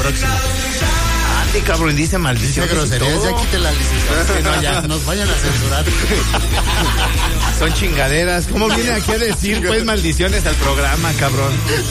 próximo. Andy, cabrón, dice maldiciones. Dice groserías, ya quite la licencia. No, ya, nos vayan a censurar. Son chingaderas. ¿Cómo viene aquí a decir, pues, maldiciones al programa, cabrón?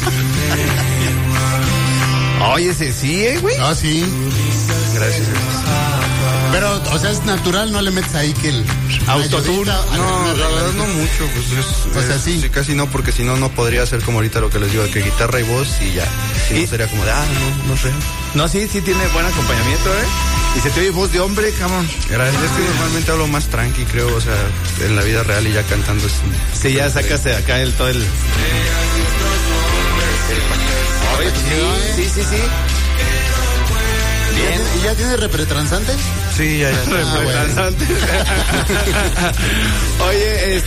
Oye, sí, güey. No, sí. Gracias. Pero, o sea, es natural, no le metes ahí que el autotune. No, la verdad no mucho, pues o sea, sí. Casi no, porque si no, no podría ser como ahorita lo que les digo, que guitarra y voz y ya. Si no sería como de, no sé. No, sí tiene buen acompañamiento, Y se te oye voz de hombre, cabrón. Gracias, es que normalmente hablo más tranqui, creo, o sea, en la vida real y ya cantando. Sí, ya sacas de acá todo el... Oye, sí. Bien. ¿Y ya tienes repretransante? Sí, ya. Repretransante. Oye,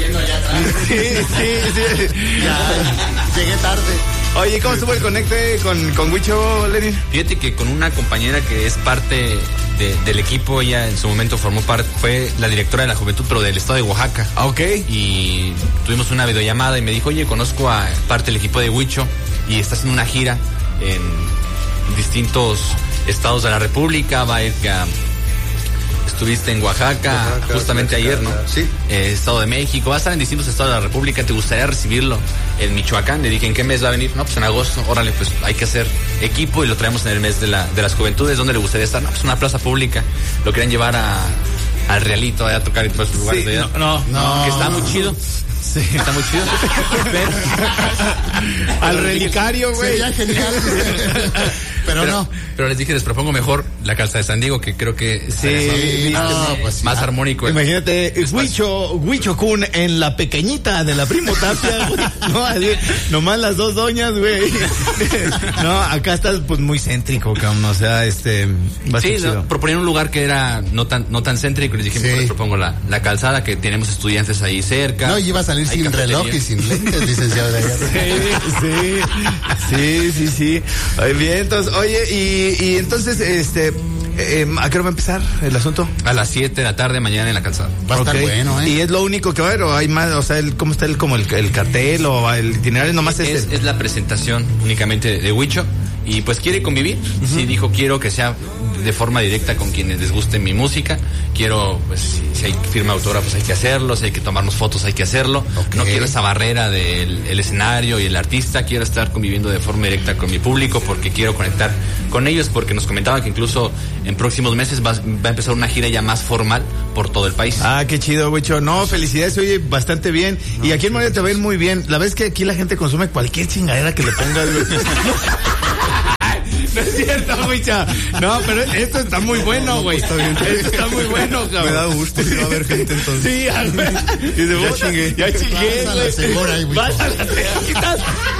Sí. Ya, llegué tarde. Oye, ¿cómo estuvo el conecte con Huicho, Lenin? Fíjate que con una compañera que es parte del equipo, ella en su momento fue la directora de la juventud, pero del estado de Oaxaca. Ah, ok. Y tuvimos una videollamada y me dijo, oye, conozco a parte del equipo de Huicho y está haciendo una gira en distintos estados de la República, va a ir estuviste en Oaxaca justamente ayer, ¿no? Sí. Estado de México, va a estar en distintos estados de la República, ¿te gustaría recibirlo en Michoacán? Le dije, ¿en qué mes va a venir? No, pues en agosto, órale, pues hay que hacer equipo y lo traemos en el mes de las juventudes. ¿Dónde le gustaría estar? No, pues una plaza pública, lo querían llevar al Realito, a tocar en todos los lugares de allá. No. Que está muy chido. Sí, está muy chido. Al relicario, güey. Sería genial. Pero les dije, les propongo mejor la Calzada de San Diego, que creo que más armónico. Imagínate, Huicho Kun en la pequeñita de la Primo Tapia, güey. No, así, nomás las dos doñas, güey. No, acá estás pues muy céntrico, cabrón. O sea, proponían un lugar que era no tan céntrico. Les dije, mejor les propongo la Calzada, que tenemos estudiantes ahí cerca. No, y iba a salir sin reloj y sin lentes, licenciado de allá. Sí. Ay, bien, entonces, oye, y entonces, ¿a qué hora va a empezar el asunto? A las 7 de la tarde mañana en la Calzada. Va a estar bueno, ¿Y es lo único que va a haber o hay más? O sea, ¿cómo está como el cartel o el itinerario? Nomás es la presentación únicamente de Huicho y pues quiere convivir. Uh-huh. Sí, dijo, quiero que sea de forma directa con quienes les guste mi música. Quiero, pues, si hay firma autógrafos hay que hacerlo, si hay que tomarnos fotos hay que hacerlo. Okay. No quiero esa barrera del escenario y el artista. Quiero estar conviviendo de forma directa con mi público porque quiero conectar con ellos, porque nos comentaban que incluso en próximos meses va a empezar una gira ya más formal por todo el país. Ah, qué chido, Huicho. No, felicidades, oye, bastante bien. No, y aquí en Morelia te va a ir muy bien. La verdad es que aquí la gente consume cualquier chingadera que le pongas, güey. No es cierto, Huicho. No, pero esto está muy bueno, güey. Esto está muy bueno, cabrón. Me da gusto si va a haber gente entonces. Sí, ya chingué. Vas a la segura, güey. Vas a la segura.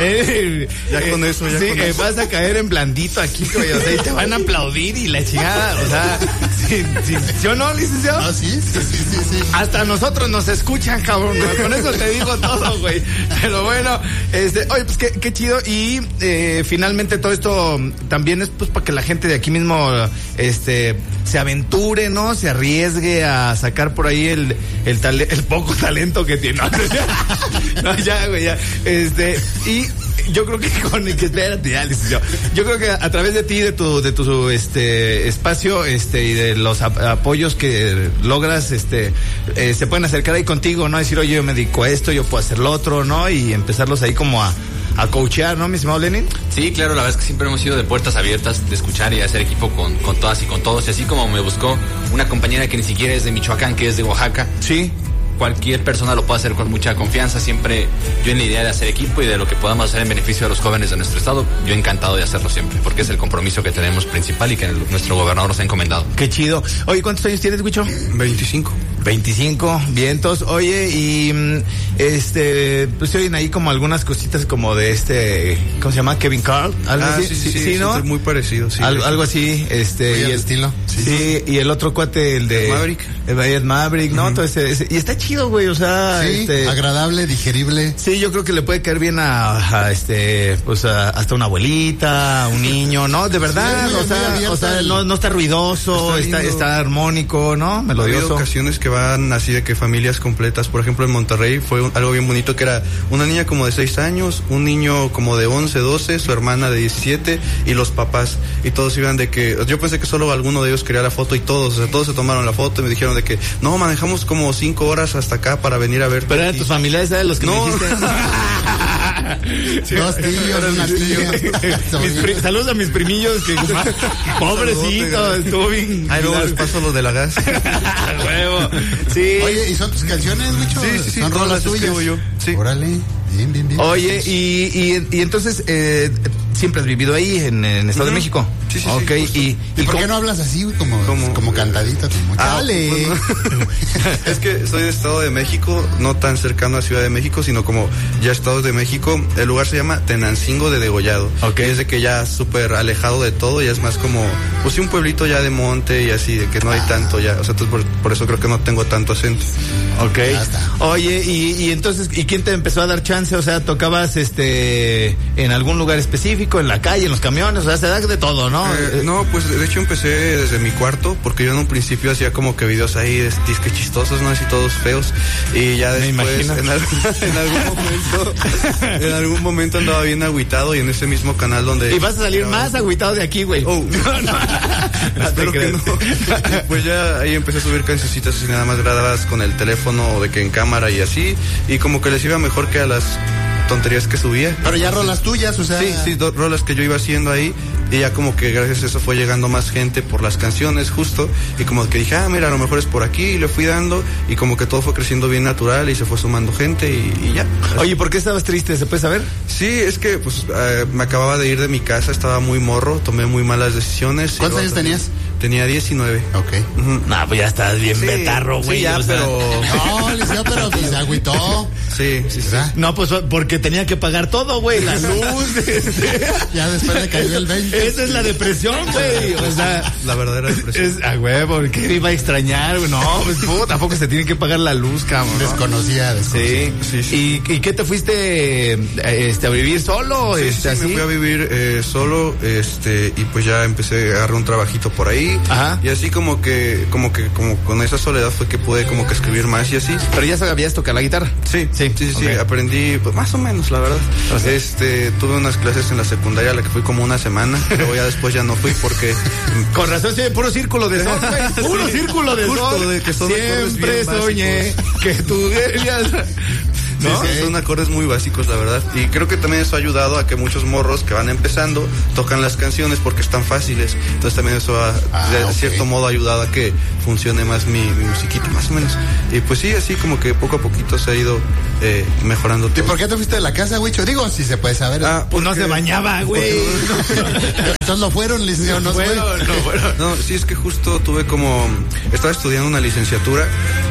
Ya con eso, ya. Sí, con eso. Vas a caer en blandito aquí, güey. O sea, y te van a aplaudir y la chingada. O sea, ¿sí o no, licenciado? Ah, sí. Hasta nosotros nos escuchan, cabrón. Con eso te digo todo, güey. Pero bueno, oye, pues qué chido. Y finalmente todo esto también es pues para que la gente de aquí mismo se aventure, ¿no? Se arriesgue a sacar por ahí el poco talento que tiene. No, ya, güey, ya. Y yo creo que espérate, ya, licenciado. Yo creo que a través de ti, de tu espacio, y de los apoyos que logras, se pueden acercar ahí contigo, ¿no? Decir, oye, yo me dedico a esto, yo puedo hacer lo otro, ¿no? Y empezarlos ahí como a coachear, ¿no, mi estimado Lenin? Sí, claro, la verdad es que siempre hemos sido de puertas abiertas, de escuchar y hacer equipo con todas y con todos. Y así como me buscó una compañera que ni siquiera es de Michoacán, que es de Oaxaca. Sí. Cualquier persona lo puede hacer con mucha confianza. Siempre yo en la idea de hacer equipo y de lo que podamos hacer en beneficio de los jóvenes de nuestro estado, yo encantado de hacerlo siempre, porque es el compromiso que tenemos principal y que nuestro gobernador nos ha encomendado. Qué chido. Oye, ¿cuántos años tienes, Huicho? 25, vientos. Oye, y pues se oyen ahí como algunas cositas como de ¿cómo se llama? Kevin Carl, algo así. Sí, ¿no? Es muy parecido, sí. Algo así, y el estilo. Sí, y el otro cuate, el de Maverick, ¿no? Uh-huh. Todo y está chido, güey, o sea, agradable, digerible. Sí, yo creo que le puede caer bien pues hasta una abuelita, un niño, ¿no? De verdad, sí, o sea, no está ruidoso, está armónico, ¿no? Melodioso. Ha habido ocasiones que van así de que familias completas. Por ejemplo, en Monterrey fue algo bien bonito, que era una niña como de 6 años, un niño como de 11, 12, su hermana de 17 y los papás. Y todos iban de que, yo pensé que solo alguno de ellos quería la foto y todos se tomaron la foto y me dijeron de que, no, manejamos como 5 horas hasta acá para venir a verte. Pero eran tus familiares, ¿sabes? Los que no. me dijiste. Sí, 2 tíos, una tía. Saludos a mis primillos que pobrecito, estuvo bien. Ahí luego les paso lo de la gas. Huevo. Sí. Oye, ¿y son tus canciones, Wicho? Sí, son rolas tuyas. Yo. Sí. Órale, bien. Oye, y entonces siempre has vivido ahí en Estado de México. Sí. Okay. ¿Y por qué no hablas así, como cantadita? Dale. Es que soy de Estado de México, no tan cercano a Ciudad de México, sino como ya Estado de México. El lugar se llama Tenancingo de Degollado. Okay. Es de que ya súper alejado de todo, ya es más como, pues sí, un pueblito ya de monte y así, de que no hay tanto ya. O sea, por eso creo que no tengo tanto acento. Ok. Oye, y entonces, ¿y quién te empezó a dar chance? O sea, ¿tocabas en algún lugar específico, en la calle, en los camiones? O sea, se da de todo, ¿no? No, pues de hecho empecé desde mi cuarto, porque yo en un principio hacía como que videos ahí disque chistosos, ¿no? Así todos feos. Y ya después, en algún momento andaba bien agüitado y en ese mismo canal donde... Y vas a salir más agüitado de aquí, güey. Oh. Espero que no. Pues ya ahí empecé a subir cancioncitas así nada más grabadas con el teléfono o de que en cámara y así. Y como que les iba mejor que a las tonterías que subía. Pero ya rolas tuyas, o sea... Sí, rolas que yo iba haciendo ahí. Y ya como que gracias a eso fue llegando más gente por las canciones justo, y como que dije, mira, a lo mejor es por aquí, y le fui dando, y como que todo fue creciendo bien natural y se fue sumando gente y ya. Oye, ¿por qué estabas triste? ¿Se puede saber? Sí, es que pues me acababa de ir de mi casa, estaba muy morro, tomé muy malas decisiones. ¿Cuántos años tenías? Tenía 19. Ok. Uh-huh. No, pues ya estás bien betarro, güey. Sí, ya, pero... No, Liceo, pero pues se agüitó. Sí. No, pues porque tenía que pagar todo, güey, la luz. Ya después le cayó el 20. Esa es la depresión, güey. O sea, la verdadera depresión. Güey, ¿por qué iba a extrañar, güey? No, pues tampoco se tiene que pagar la luz, cabrón. Desconocía. Sí. ¿Y qué te fuiste a vivir solo? Sí, así? Me fui a vivir solo, y pues ya empecé a agarrar un trabajito por ahí. Ajá. Y así como con esa soledad fue que pude como que escribir más y así. ¿Pero ya sabías tocar la guitarra? Sí. Okay. Aprendí pues, más o menos, la verdad. O sea, tuve unas clases en la secundaria a la que fui como una semana, pero ya después ya no fui porque... Con razón, sí, puro círculo de sol, güey. Puro círculo de sol. De que son siempre soñé que tú debías... ¿No? Sí, son acordes muy básicos, la verdad. Y creo que también eso ha ayudado a que muchos morros que van empezando tocan las canciones porque están fáciles. Entonces también eso de cierto modo ha ayudado a que funcione más mi musiquita, más o menos. Y pues sí, así como que poco a poquito se ha ido mejorando todo. ¿Y por qué te fuiste de la casa, Wicho? Digo, si se puede saber. Pues no se bañaba, güey. Entonces no fueron, Liceo, no fueron. No, sí, es que justo estaba estudiando una licenciatura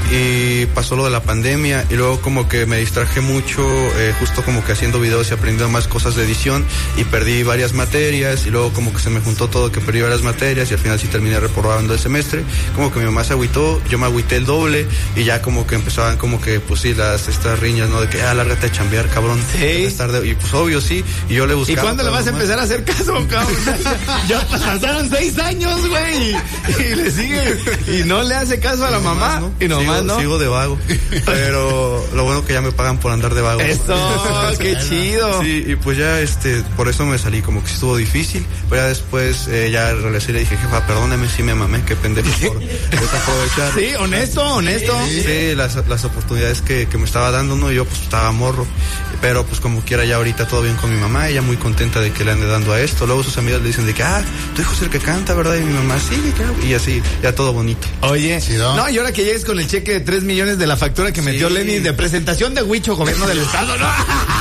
y pasó lo de la pandemia y luego como que me distraje mucho, justo como que haciendo videos y aprendiendo más cosas de edición y perdí varias materias y luego como que se me juntó todo que perdí varias materias y al final sí terminé reprobando el semestre, como que mi mamá se agüitó, yo me agüité el doble y ya como que empezaban como que pues sí estas riñas, ¿no? De que lárgate a chambear, cabrón. Sí. Y pues obvio sí, y yo le buscaba. ¿Y cuándo le vas a empezar a hacer caso, cabrón? Ya pasaron 6 años, güey, y le sigue y no le hace caso a la mamá, ¿no? Y nomás sigo de vago, pero lo bueno que ya me pagan por andar de vago. Eso, qué chido. Sí, y pues ya por eso me salí, como que estuvo difícil, pero ya después ya regresé y le dije, jefa, perdóneme si me mamé, qué pendejo por desaprovechar. Sí, honesto. Sí, las oportunidades que me estaba dando, ¿no? Yo pues estaba morro, pero pues como quiera ya ahorita todo bien con mi mamá, ella muy contenta de que le ande dando a esto. Luego sus amigas le dicen de que, tu hijo es el que canta, ¿verdad? Y mi mamá, sí, claro. Y así, ya todo bonito. Oye, no, y ahora que llegues con el cheque de 3 millones de la factura que metió Lenny de presentación de Wicho, gobierno del estado, ¿no?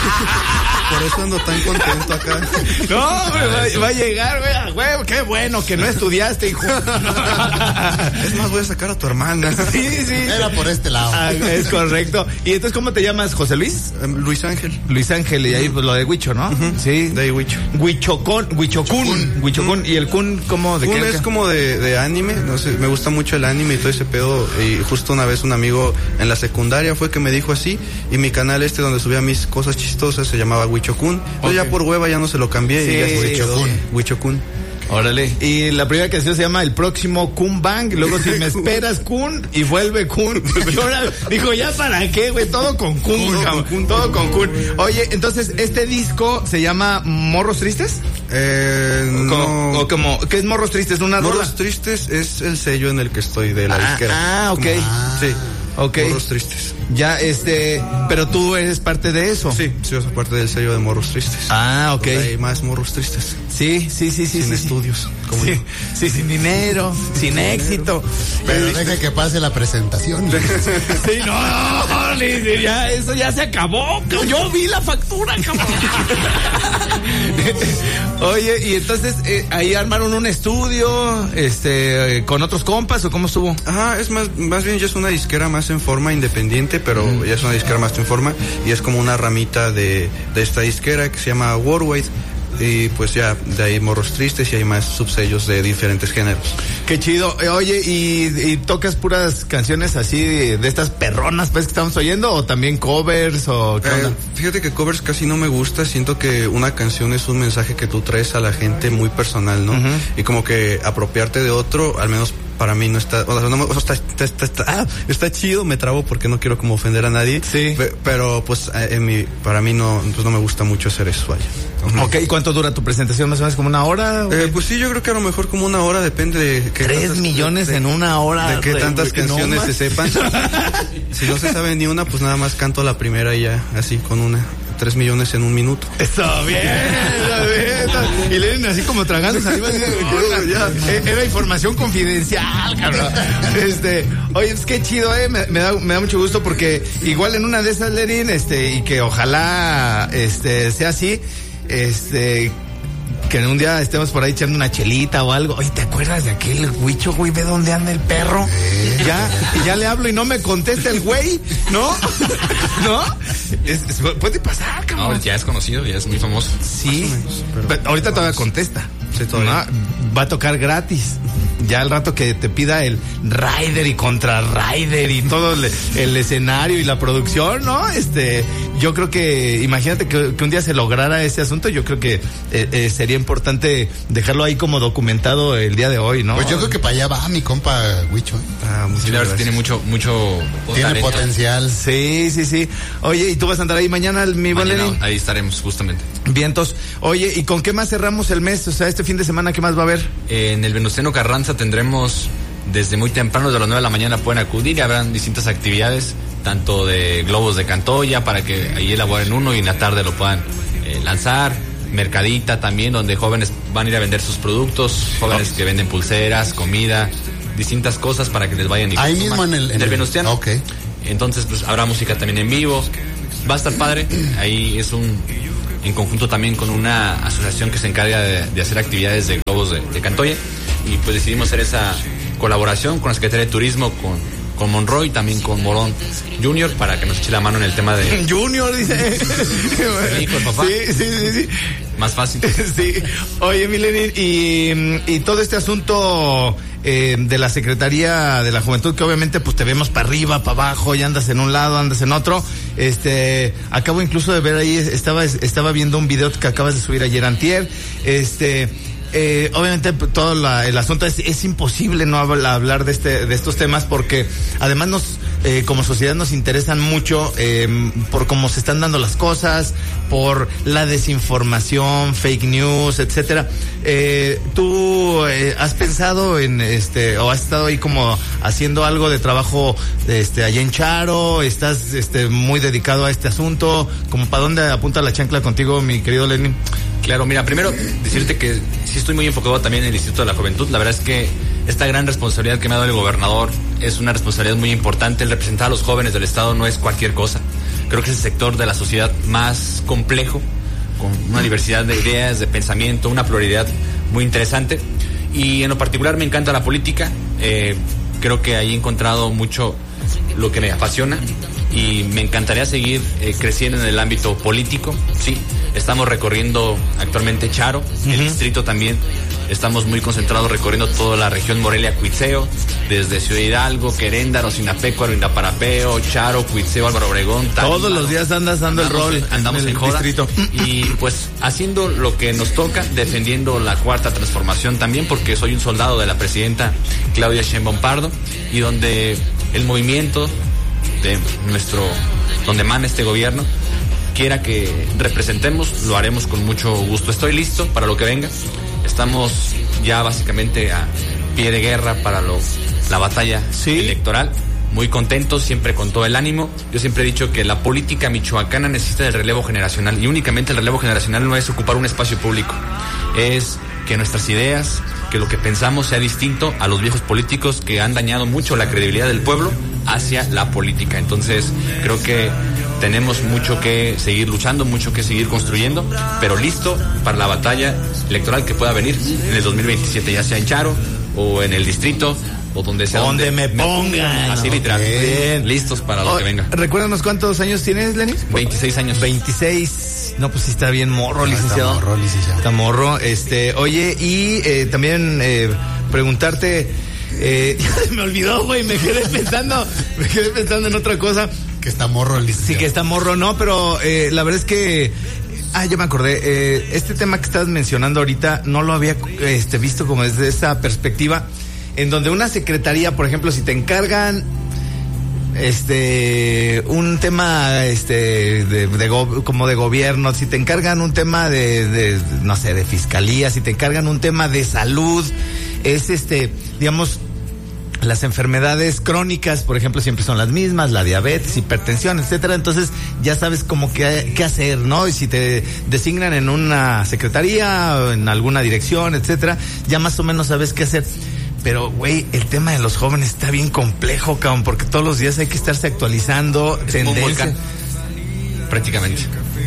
Por eso ando tan contento acá. No, hombre, va a llegar, güey, qué bueno que no estudiaste, hijo. Es más, voy a sacar a tu hermana. Sí. Era por este lado. Es correcto. ¿Y entonces cómo te llamas, José Luis? Luis Ángel. Luis Ángel, y ahí pues lo de Wicho, ¿no? Uh-huh. Sí. De ahí Wicho. Wichocún. ¿Y el Kun cómo de qué? Es como de anime, no sé, me gusta mucho el anime y todo ese pedo. Y justo una vez un amigo en la secundaria fue que me dijo así, y mi canal donde subía mis cosas chistosas se llamaba Wichocún. Entonces ya por hueva ya no se lo cambié y ya se quedó Wichocún. Órale. Y la primera canción se llama El Próximo Kun Bang. Luego Si Me Esperas Kun y vuelve Kun. Y ahora dijo, ¿ya para qué, güey? Todo con Kun, todo con Kun. Oye, entonces, ¿este disco se llama Morros Tristes? No. O como, ¿qué es Morros Tristes? ¿Una rola? Morros Tristes es el sello en el que estoy de la disquera. Ok. Sí. Ok. Morros Tristes. Ya, pero tú eres parte de eso. Sí, soy parte del sello de Morros Tristes. Ah, ok. Hay más Morros Tristes. Sí. Sin estudios. Sí, sin dinero, sin éxito. Pero deja que pase la presentación. Sí, no, ya, eso ya se acabó. Yo vi la factura, cabrón. Oye, y entonces ahí armaron un estudio, con otros compas, ¿o cómo estuvo? Ajá, es más bien ya es una disquera más en forma independiente, pero ya es una disquera más en forma y es como una ramita de esta disquera que se llama Worldwide. Y pues ya de ahí Morros Tristes y hay más subsellos de diferentes géneros. Qué chido. Oye, ¿y tocas puras canciones así de estas perronas pues que estamos oyendo o también covers o qué onda? Fíjate que covers casi no me gusta, siento que una canción es un mensaje que tú traes a la gente muy personal, ¿no? Uh-huh. Y como que apropiarte de otro, al menos para mí no está, está chido, me trabo porque no quiero como ofender a nadie. Sí. Pero pues para mí no me gusta mucho hacer eso, vaya. Ok, ¿y cuánto dura tu presentación? ¿Más o menos como una hora? Pues sí, yo creo que a lo mejor como una hora, depende de qué 3 millones en una hora. De qué tantas canciones se sepan. Si no se sabe ni una, pues nada más canto la primera y ya, así con una. 3 millones en un minuto. Está bien. Y leen así como tragando saliva. Era información confidencial, cabrón. Oye, es que chido, me da mucho gusto porque igual en una de esas, Lenin, y que ojalá, sea así, que en un día estemos por ahí echando una chelita o algo. Oye, ¿te acuerdas de aquel Huicho, güey? ¿Ve dónde anda el perro? Ya le hablo y no me contesta el güey, ¿no? ¿No? Puede pasar, cabrón. No, ya es conocido, ya es muy famoso. Sí, pero ahorita todavía contesta. Sí, todavía. ¿No? Va a tocar gratis. Ya al rato que te pida el rider y contra rider y todo el escenario y la producción, ¿no? Yo creo que, imagínate que un día se lograra ese asunto, yo creo que sería importante dejarlo ahí como documentado el día de hoy, ¿no? Pues yo creo que para allá va mi compa Huicho. Sí, la verdad tiene mucho tiene talento. potencial. Sí. Oye, ¿y tú vas a andar ahí mañana, mi buen Lenin? Ahí estaremos, justamente. Vientos. Oye, ¿y con qué más cerramos el mes? O sea, este fin de semana, ¿qué más va a haber? En el Venustiano Carranza tendremos desde muy temprano, de las 9 de la mañana pueden acudir y habrán distintas actividades, tanto de globos de Cantoya para que ahí elaboren uno y en la tarde lo puedan lanzar. Mercadita también, donde jóvenes van a ir a vender sus productos, jóvenes que venden pulseras, comida, distintas cosas para que les vayan y ahí mismo en el Venustiano. Okay. Entonces pues habrá música también en vivo, va a estar padre. Ahí es en conjunto también con una asociación que se encarga de hacer actividades de globos de Cantoya, y pues decidimos hacer esa colaboración con la Secretaría de Turismo, con Monroy y también con Morón Junior para que nos eche la mano en el tema de... Junior, dice. Sí, con papá. Sí. Más fácil. Sí. Oye, Milenin, y todo este asunto de la Secretaría de la Juventud, que obviamente pues te vemos para arriba, para abajo, y andas en un lado, andas en otro. Acabo incluso de ver ahí, estaba viendo un video que acabas de subir ayer antier. Obviamente todo el asunto es imposible no hablar de estos temas, porque además como sociedad nos interesan mucho por cómo se están dando las cosas, por la desinformación, fake news, etcétera. ¿Tú has pensado en o has estado ahí como haciendo algo de trabajo allá en Charo? ¿Estás muy dedicado a este asunto? ¿Como para dónde apunta la chancla contigo, mi querido Lenin? Claro, mira, primero decirte que sí estoy muy enfocado también en el Instituto de la Juventud. La verdad es que esta gran responsabilidad que me ha dado el gobernador es una responsabilidad muy importante. El representar a los jóvenes del Estado no es cualquier cosa. Creo que es el sector de la sociedad más complejo, con una diversidad de ideas, de pensamiento, una pluralidad muy interesante. Y en lo particular me encanta la política. Creo que ahí he encontrado mucho lo que me apasiona y me encantaría seguir creciendo en el ámbito político. Sí, estamos recorriendo actualmente Charo, el distrito también, Estamos muy concentrados recorriendo toda la región Morelia-Cuitzeo, desde Ciudad Hidalgo, Queréndaro, Sinapecuaro, Indaparapeo, Charo, Cuitzeo, Álvaro Obregón. Todos los días andas dando el rol. Andamos en joda. Distrito. Y pues haciendo lo que nos toca, defendiendo la cuarta transformación también, porque soy un soldado de la presidenta Claudia Sheinbaum Pardo, y donde el movimiento de donde emana este gobierno quiera que representemos, lo haremos con mucho gusto. Estoy listo para lo que venga. Estamos ya básicamente a pie de guerra para la batalla electoral. Muy contentos, siempre con todo el ánimo. Yo siempre he dicho que la política michoacana necesita del relevo generacional, y únicamente el relevo generacional no es ocupar un espacio público, es que nuestras ideas, que lo que pensamos sea distinto a los viejos políticos que han dañado mucho la credibilidad del pueblo hacia la política. Entonces creo que tenemos mucho que seguir luchando, mucho que seguir construyendo, pero listo para la batalla electoral que pueda venir en el 2027, ya sea en Charo o en el distrito o donde sea. Donde me pongan. Así literal. Bien. Listos para lo que venga. Recuérdanos cuántos años tienes, Lenis. 26 años. 26. No, pues sí está bien morro, licenciado. Está morro. Oye, y también preguntarte, me olvidó, güey, me quedé pensando en otra cosa. Que está morro, licenciado. Sí, que está morro, no, pero la verdad es que ya me acordé. Este tema que estás mencionando ahorita no lo había visto como desde esa perspectiva, en donde una secretaría, por ejemplo, si te encargan un tema como de gobierno, si te encargan un tema de no sé, de fiscalía, si te encargan un tema de salud, es digamos, las enfermedades crónicas, por ejemplo, siempre son las mismas, la diabetes, hipertensión, etcétera. Entonces ya sabes como qué hacer, ¿no? Y si te designan en una secretaría o en alguna dirección, etcétera, ya más o menos sabes qué hacer. Pero, güey, el tema de los jóvenes está bien complejo, cabrón, porque todos los días hay que estarse actualizando. Es como un volcán, prácticamente.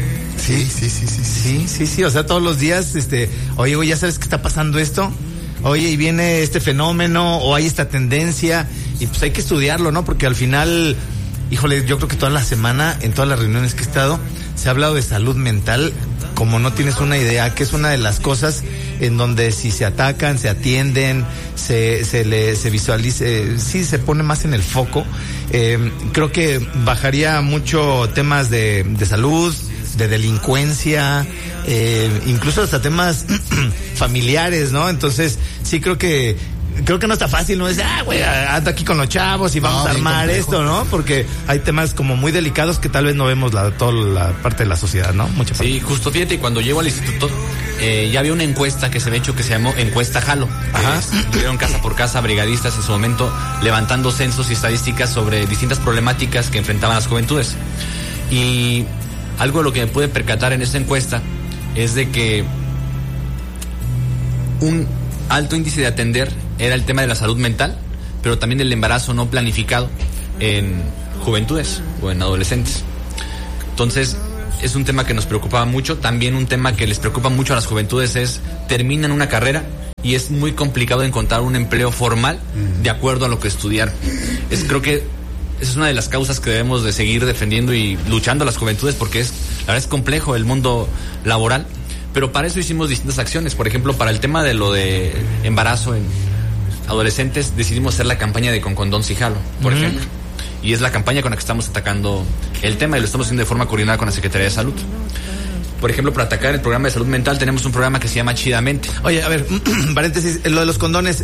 Sí, o sea, todos los días, oye, güey, ya sabes que está pasando esto. Oye, y viene este fenómeno, o hay esta tendencia, y pues hay que estudiarlo, ¿no? Porque al final, híjole, yo creo que toda la semana, en todas las reuniones que he estado, se ha hablado de salud mental, como no tienes una idea, que es una de las cosas en donde si se atacan, se atienden, se visualiza, sí se pone más en el foco. Creo que bajaría mucho temas de salud, de delincuencia, incluso hasta temas familiares, ¿no? Entonces, sí creo que no está fácil, no es, güey, ando aquí con los chavos y vamos a armar esto, ¿no? Porque hay temas como muy delicados que tal vez no vemos toda la parte de la sociedad, ¿no? Mucha parte. Sí, justo, fíjate, cuando llego al instituto, ya había una encuesta que se había hecho que se llamó Encuesta Jalo. Ajá. Estuvieron casa por casa brigadistas en su momento levantando censos y estadísticas sobre distintas problemáticas que enfrentaban las juventudes. Y algo de lo que me pude percatar en esta encuesta es de que un alto índice de atender era el tema de la salud mental, pero también el embarazo no planificado en juventudes o en adolescentes. Entonces, es un tema que nos preocupaba mucho. También un tema que les preocupa mucho a las juventudes es, terminan una carrera y es muy complicado encontrar un empleo formal de acuerdo a lo que estudiaron. Creo que esa es una de las causas que debemos de seguir defendiendo y luchando a las juventudes, porque la verdad es complejo el mundo laboral, pero para eso hicimos distintas acciones. Por ejemplo, para el tema de lo de embarazo en adolescentes, decidimos hacer la campaña de Con Condón Sí Jalo, por ejemplo. Y es la campaña con la que estamos atacando el tema, y lo estamos haciendo de forma coordinada con la Secretaría de Salud. Por ejemplo, para atacar el programa de salud mental tenemos un programa que se llama Chidamente. Oye, a ver, paréntesis, lo de los condones,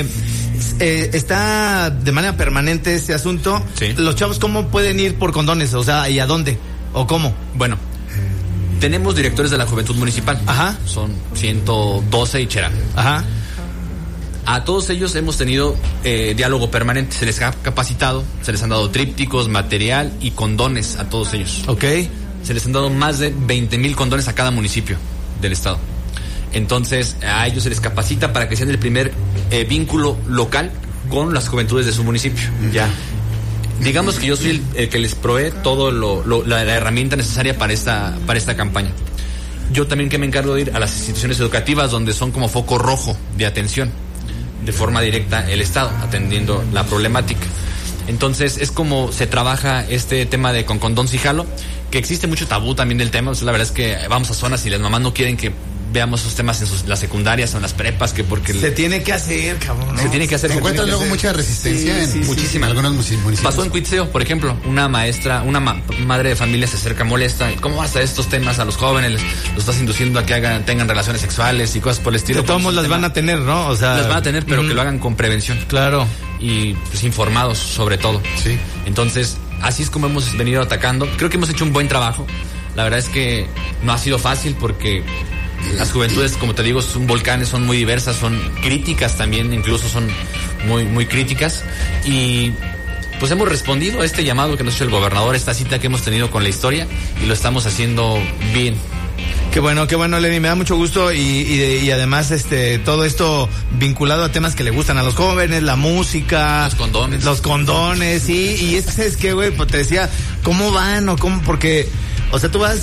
¿está de manera permanente ese asunto? Sí. ¿Los chavos cómo pueden ir por condones? O sea, ¿y a dónde? ¿O cómo? Bueno, tenemos directores de la Juventud Municipal. Ajá. Son 112 y Cherán. Ajá. A todos ellos hemos tenido diálogo permanente, se les ha capacitado, se les han dado trípticos, material y condones a todos ellos. Ok. Se les han dado más de 20,000 condones a cada municipio del estado. Entonces, a ellos se les capacita para que sean el primer vínculo local con las juventudes de su municipio. Ya. Digamos que yo soy el que les provee todo la herramienta necesaria para esta campaña. Yo también que me encargo de ir a las instituciones educativas donde son como foco rojo de atención, de forma directa el Estado, atendiendo la problemática. Entonces, es como se trabaja este tema de Con Condón Sí Jalo, que existe mucho tabú también del tema. O sea, la verdad es que vamos a zonas y las mamás no quieren que veamos esos temas en las secundarias o en las prepas, que porque se tiene que hacer, cabrón, ¿no? Se tiene que hacer. Se encuentra luego mucha resistencia en muchísima. Algunos municipios. Pasó en Cuitzeo, por ejemplo, una maestra, madre de familia se acerca molesta. ¿Cómo vas a estos temas a los jóvenes? Los estás induciendo a que tengan relaciones sexuales y cosas por el estilo. De todos modos las van a tener, ¿no? O sea, las van a tener, pero que lo hagan con prevención. Claro. Y pues informados sobre todo. Sí. Entonces, así es como hemos venido atacando. Creo que hemos hecho un buen trabajo. La verdad es que no ha sido fácil porque las juventudes, como te digo, son volcanes, son muy diversas, son críticas también, incluso son muy, muy críticas. Y pues hemos respondido a este llamado que nos ha hecho el gobernador, esta cita que hemos tenido con la historia, y lo estamos haciendo bien. Qué bueno, Lenny, me da mucho gusto y además todo esto vinculado a temas que le gustan a los jóvenes, la música, los condones, sí, y es que ¿sabes qué, güey? Pues te decía, ¿cómo van o cómo? Porque, o sea, tú vas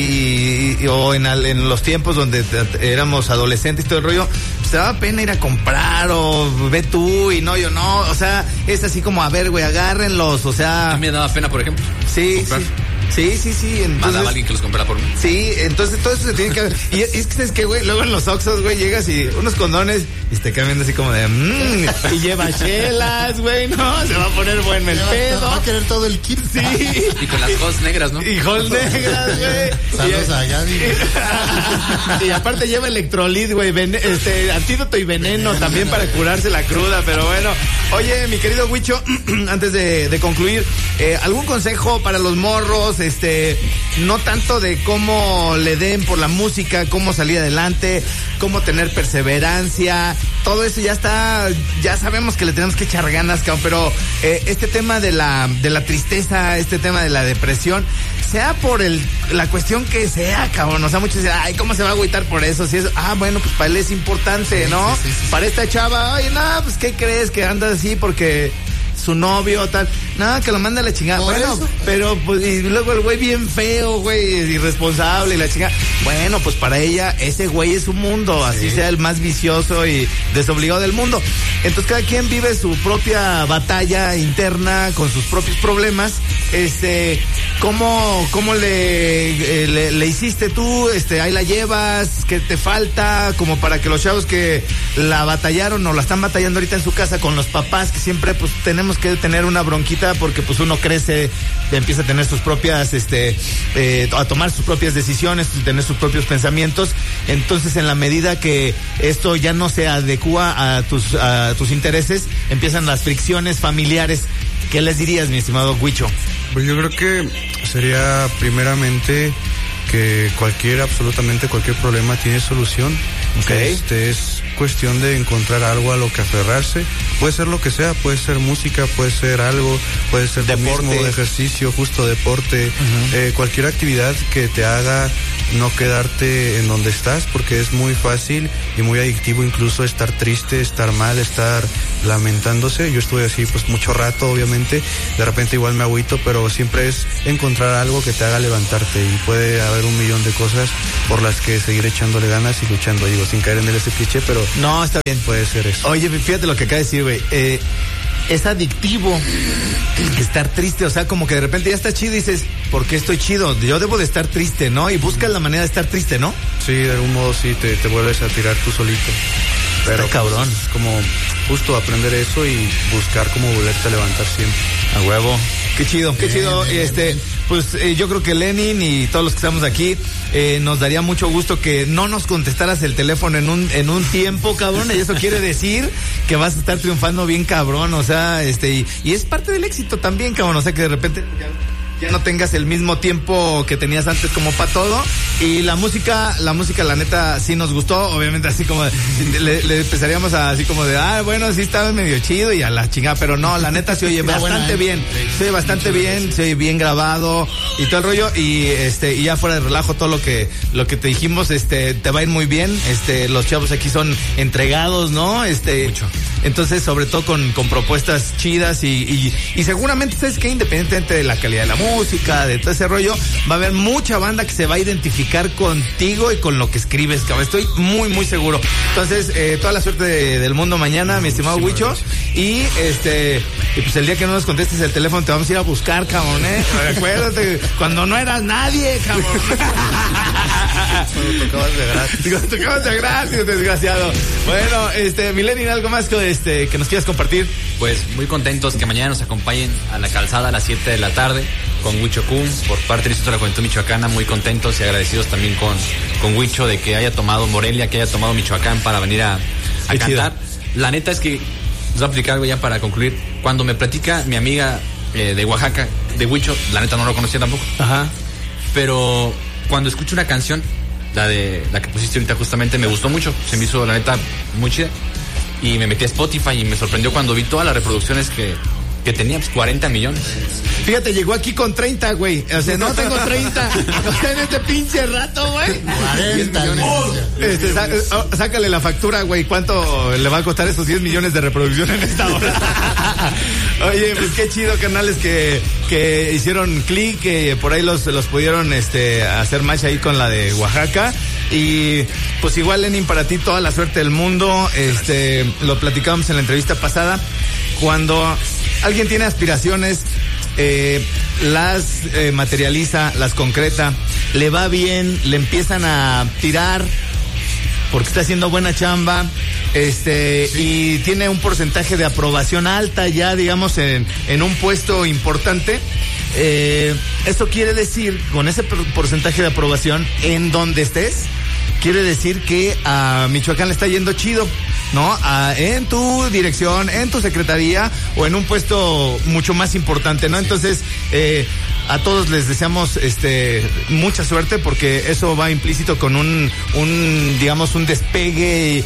o en los tiempos donde éramos adolescentes y todo el rollo, pues te daba pena ir a comprar o ve tú y no, yo no, o sea, es así como, a ver, güey, agárrenlos, o sea. A mí me daba pena, por ejemplo. Sí, comprar. Sí. Entonces, mandaba a alguien que los comprara por mí. Sí, entonces todo eso se tiene que ver. Y es que, ¿sabes qué, güey? Luego en los Oxxos, güey, llegas y unos condones y te cambian así como de y lleva chelas, güey, no, se va a poner bueno el pedo. Va a querer todo el kit. Sí. Y con las holes negras, ¿no? Y holes negras, güey. Saludos a Gaby. Y aparte lleva electrolit, güey, antídoto y veneno también para curarse la cruda, pero bueno. Oye, mi querido Huicho, antes de concluir, ¿algún consejo para los morros? No tanto de cómo le den por la música, cómo salir adelante, cómo tener perseverancia, todo eso ya sabemos que le tenemos que echar ganas, cabrón, pero este tema de la tristeza, este tema de la depresión, sea por la cuestión que sea, cabrón, o sea, muchos dicen, ay, ¿cómo se va a agüitar por eso? Si es, bueno, pues para él es importante, ¿no? Sí. Para esta chava, oye, no, pues ¿qué crees? Que anda así porque su novio o tal, nada, que lo manda a la chingada. Bueno, eso, pero pues, y luego el güey bien feo, güey, irresponsable y la chingada. Bueno, pues para ella ese güey es su mundo, así sea el más vicioso y desobligado del mundo. Entonces cada quien vive su propia batalla interna con sus propios problemas. ¿Cómo le hiciste tú? Ahí la llevas, ¿qué te falta? Como para que los chavos que la batallaron o la están batallando ahorita en su casa con los papás, que siempre pues tenemos que tener una bronquita porque pues uno crece, empieza a tener sus propias, a tomar sus propias decisiones, tener sus propios pensamientos. Entonces en la medida que esto ya no se adecua a tus intereses, empiezan las fricciones familiares. ¿Qué les dirías, mi estimado Huicho? Pues yo creo que sería primeramente que absolutamente cualquier problema tiene solución. Okay. Es cuestión de encontrar algo a lo que aferrarse. Puede ser lo que sea, puede ser música, puede ser algo, puede ser deporte, mismo, ejercicio, justo deporte, cualquier actividad que te haga no quedarte en donde estás, porque es muy fácil y muy adictivo incluso estar triste, estar mal, estar lamentándose. Yo estuve así pues mucho rato, obviamente, de repente igual me agüito, pero siempre es encontrar algo que te haga levantarte, y puede haber un millón de cosas por las que seguir echándole ganas y luchando, digo, sin caer en ese cliché, pero no, está bien, puede ser eso. Oye, fíjate lo que acaba de decir, güey, es adictivo estar triste, o sea, como que de repente ya estás chido y dices, ¿por qué estoy chido? Yo debo de estar triste, ¿no? Y buscas la manera de estar triste, ¿no? Sí, de algún modo sí, te vuelves a tirar tú solito. Pero está cabrón. Pues, como justo aprender eso y buscar cómo volverte a levantar siempre. A huevo. Qué chido, qué chido. Pues yo creo que Lenin y todos los que estamos aquí, nos daría mucho gusto que no nos contestaras el teléfono en un tiempo, cabrón, y eso quiere decir que vas a estar triunfando bien, cabrón, o sea, y es parte del éxito también, cabrón, o sea, que de repente ya no tengas el mismo tiempo que tenías antes como para todo. Y la música, la neta, sí nos gustó, obviamente así como, le empezaríamos a, así como de, bueno, sí estaba medio chido y a la chingada, pero no, la neta se oye bastante bien, se oye bastante bien, se oye bien grabado y todo el rollo, y y ya fuera de relajo todo lo que te dijimos, te va a ir muy bien, los chavos aquí son entregados, ¿no? Mucho. Entonces, sobre todo con propuestas chidas y seguramente, ¿sabes qué? Independientemente de la calidad de la música, de todo ese rollo, va a haber mucha banda que se va a identificar platicar contigo y con lo que escribes, cabrón. Estoy muy, muy seguro. Entonces, toda la suerte del mundo mañana, mi estimado Huicho. Y pues el día que no nos contestes el teléfono te vamos a ir a buscar, cabrón, Acuérdate, cuando no eras nadie, cabrón. Cuando tocabas de gratis. Cuando tocabas de gratis, desgraciado. Bueno, mi Lenin, ¿algo más que nos quieras compartir? Pues muy contentos que mañana nos acompañen a la calzada a las 7 de la tarde con Huicho Kun, por parte del Instituto de la Juventud Michoacana, muy contentos y agradecidos también con Huicho de que haya tomado Morelia, que haya tomado Michoacán para venir a cantar. Chido. La neta es que, les voy a platicar algo ya para concluir, cuando me platica mi amiga de Oaxaca, de Huicho, la neta no lo conocía tampoco. Ajá. Pero cuando escucho una canción, la que pusiste ahorita justamente, me gustó mucho, se me hizo la neta muy chida. Y me metí a Spotify y me sorprendió cuando vi todas las reproducciones que tenía, pues 40 millones. Fíjate, llegó aquí con 30, güey. O sea, no tengo 30. O sea, en este pinche rato, güey. 40 millones. Sácale la factura, güey. ¿Cuánto le va a costar esos 10 millones de reproducción en esta hora? Oye, pues qué chido, canales que hicieron clic, que por ahí los pudieron hacer match ahí con la de Oaxaca. Y pues igual, Lenin, para ti toda la suerte del mundo. Lo platicábamos en la entrevista pasada. Cuando alguien tiene aspiraciones, las materializa, las concreta, le va bien, le empiezan a tirar porque está haciendo buena chamba, y tiene un porcentaje de aprobación alta ya, digamos, en un puesto importante. Esto quiere decir, con ese porcentaje de aprobación, en donde estés, quiere decir que a Michoacán le está yendo chido, ¿no? En tu dirección, en tu secretaría o en un puesto mucho más importante, ¿no? Entonces, a todos les deseamos mucha suerte, porque eso va implícito con un digamos, un despegue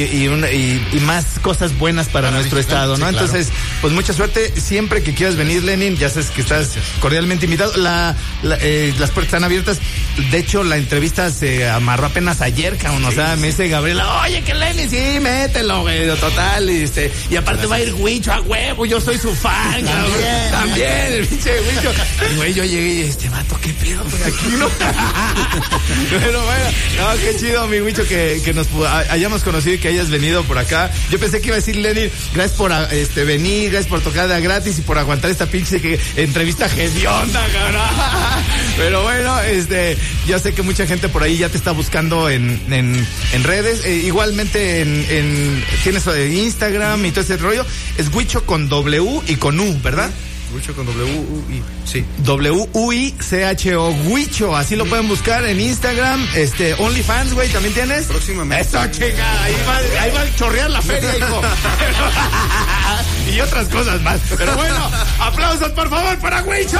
y más cosas buenas para nuestro estado, ¿no? Sí, entonces, claro, pues mucha suerte. Siempre que quieras venir, Lenin, ya sabes que estás cordialmente invitado. Las puertas están abiertas. De hecho, la entrevista se amarró apenas ayer, cabrón. Sí, o sea, me dice Gabriela, oye, que Lenin, sí, mételo, güey, total. Y aparte va a ir Huicho a huevo, yo soy su fan, cabrón. También, el pinche Huicho. Y güey, yo llegué y vato, ¿qué pedo por aquí, no? Pero bueno, no, qué chido, mi Huicho, que nos hayamos conocido y que hayas venido por acá. Yo pensé que iba a decir, Lenin, gracias por venir, gracias por tocar de gratis y por aguantar esta pinche entrevista hedionda, cabrón. Pero bueno, yo sé que mucha gente por ahí ya te está buscando en redes. Igualmente tienes Instagram y todo ese rollo. Es Huicho con W y con U, ¿verdad? Huicho con W-U-I, sí. W-U-I-C-H-O, Huicho, así lo pueden buscar en Instagram. OnlyFans, güey, ¿también tienes? Próximamente. Eso, chingada, ahí va a chorrear la feria, hijo. Y otras cosas más. Pero bueno, aplausos, por favor, para Huicho.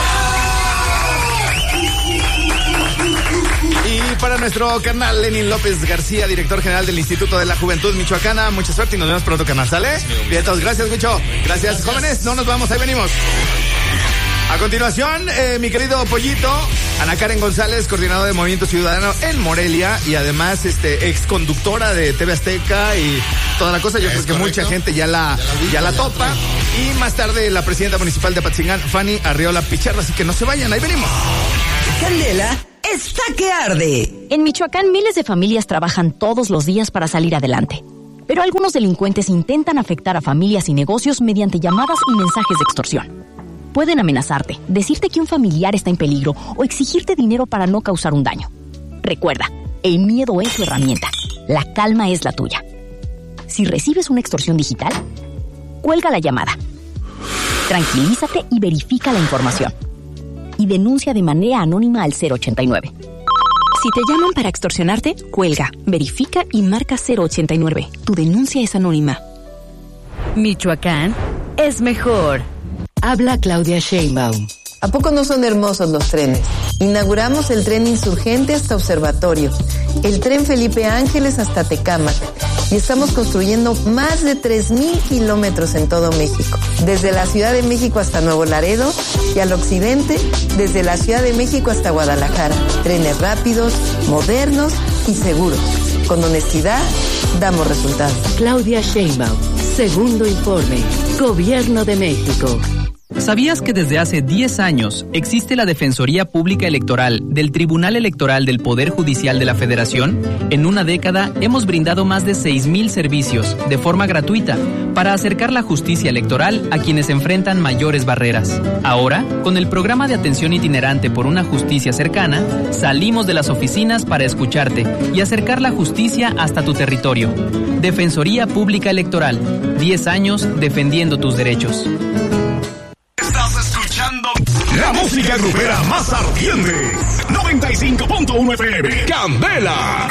Y para nuestro carnal Lenin López García, director general del Instituto de la Juventud Michoacana, mucha suerte y nos vemos pronto, carnal, ¿sale? Bien, todos, gracias, Huicho. Gracias, jóvenes, no nos vamos, ahí venimos. A continuación, mi querido Pollito, Ana Karen González, coordinadora de Movimiento Ciudadano en Morelia y además ex conductora de TV Azteca y toda la cosa. Yo creo que mucha gente ya la topa. Y más tarde la presidenta municipal de Apatzingán, Fanny Arriola Pichardo, así que no se vayan, ahí venimos. Candela está que arde. En Michoacán, miles de familias trabajan todos los días para salir adelante. Pero algunos delincuentes intentan afectar a familias y negocios mediante llamadas y mensajes de extorsión. Pueden amenazarte, decirte que un familiar está en peligro o exigirte dinero para no causar un daño. Recuerda, el miedo es tu herramienta. La calma es la tuya. Si recibes una extorsión digital, cuelga la llamada. Tranquilízate y verifica la información. Y denuncia de manera anónima al 089. Si te llaman para extorsionarte, cuelga, verifica y marca 089. Tu denuncia es anónima. Michoacán es mejor. Habla Claudia Sheinbaum. ¿A poco no son hermosos los trenes? Inauguramos el tren Insurgente hasta Observatorio, el tren Felipe Ángeles hasta Tecámac, y estamos construyendo más de 3,000 kilómetros en todo México, desde la Ciudad de México hasta Nuevo Laredo y al occidente, desde la Ciudad de México hasta Guadalajara. Trenes rápidos, modernos y seguros. Con honestidad, damos resultados. Claudia Sheinbaum, segundo informe, Gobierno de México. ¿Sabías que desde hace 10 años existe la Defensoría Pública Electoral del Tribunal Electoral del Poder Judicial de la Federación? En una década hemos brindado más de 6,000 servicios de forma gratuita para acercar la justicia electoral a quienes enfrentan mayores barreras. Ahora, con el programa de atención itinerante por una justicia cercana, salimos de las oficinas para escucharte y acercar la justicia hasta tu territorio. Defensoría Pública Electoral, 10 años defendiendo tus derechos. La música grupera más ardiente. 95.1 FM. Candela.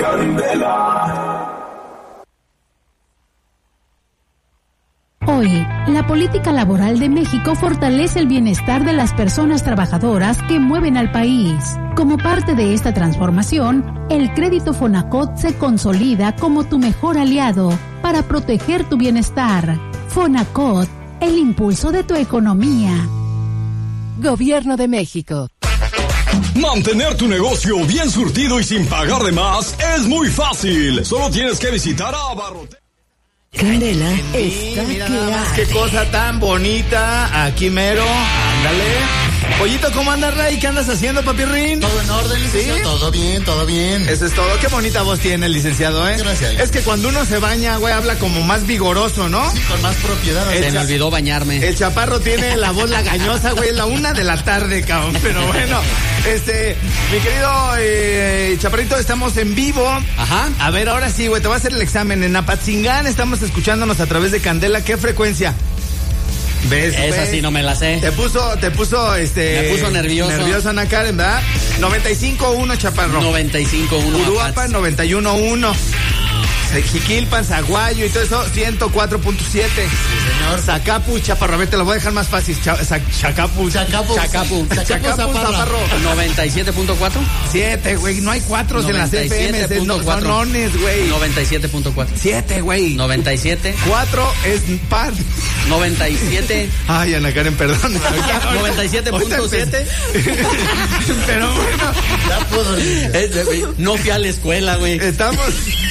Hoy, la política laboral de México fortalece el bienestar de las personas trabajadoras que mueven al país. Como parte de esta transformación, el crédito Fonacot se consolida como tu mejor aliado para proteger tu bienestar. Fonacot, el impulso de tu economía. Gobierno de México. Mantener tu negocio bien surtido y sin pagar de más es muy fácil. Solo tienes que visitar a Abarrotes. Candela Mira nada más qué cosa tan bonita. Aquí mero, ándale. Pollito, ¿cómo andas, Ray? ¿Qué andas haciendo, papirrín? Todo en orden, licenciado. ¿Sí? Todo bien, todo bien. Eso es todo. Qué bonita voz tiene el licenciado, ¿eh? Gracias. Es que cuando uno se baña, güey, habla como más vigoroso, ¿no? Sí, con más propiedad. Se me olvidó bañarme. El chaparro tiene la voz lagañosa, güey, es la 1 de la tarde, cabrón. Pero bueno, mi querido chaparrito, estamos en vivo. Ajá. A ver, ahora sí, güey, te voy a hacer el examen. En Apatzingán estamos escuchándonos a través de Candela. ¿Qué frecuencia? ¿Ves? Esa sí no me la sé. Te puso Me puso nervioso. Nervioso Ana Karen, ¿verdad? 95.1, chaparro. 95.1. Uruapan, 91.1. Jiquilpan, Zaguayo y todo eso, 104.7. Sí, señor. Zacapu, chaparro, a ver, te lo voy a dejar más fácil. Chacapu, Zaparro. 97.4. 7, güey, no hay 4 en las FM, son nones, güey. 97.4. 7, güey. 97. 4 es par. 97. Ay, Ana Karen, perdón. 97.7. Pero bueno. Ya puedo. No fui a la escuela, güey. Estamos,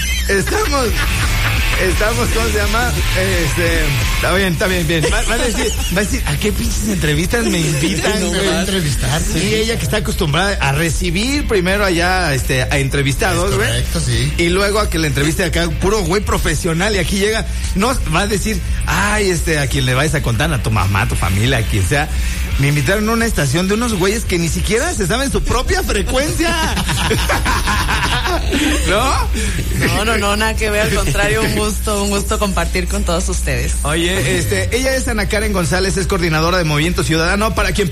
¿cómo se llama? Está bien. Va a decir, ¿a qué pinches entrevistas me invitan? Sí, me va a entrevistar, sí. Ella que está acostumbrada a recibir primero allá, a entrevistados, güey. Correcto, sí. Y luego a que la entreviste acá, puro güey profesional, y aquí llega, no, va a decir, ay, a quien le vayas a contar, a tu mamá, a tu familia, a quien sea. Me invitaron a una estación de unos güeyes que ni siquiera se saben su propia frecuencia. ¿No? No, nada que ver, al contrario, un gusto compartir con todos ustedes. Oye, ella es Ana Karen González, es coordinadora de Movimiento Ciudadano, para quien